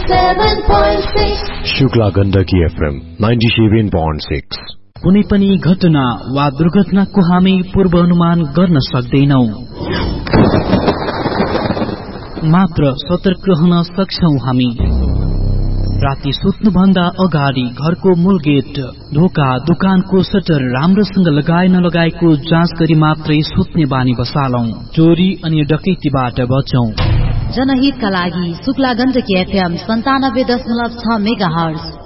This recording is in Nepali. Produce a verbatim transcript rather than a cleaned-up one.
seven point six. Shukla Gandaki FM ninety-seven point six. कुनै पनि घटना वा दुर्घटनाको हामी पूर्वानुमान गर्न सक्दैनौ, मात्र सतर्क रहन सक्छौ हामी। राति सुत्नुभन्दा अगाडि घरको मूल गेट, ढोका, दुकानको सटर राम्रोसँग लगाए नलगाएको जाँच गरी मात्रै सुत्ने बानी बसालौं। चोरी अनि डकैतीबाट बचौं। जनहितका लागि शुक्ला गण्डकी एफएम सन्तानब्बे दशमलव छ मेगा हर्ज।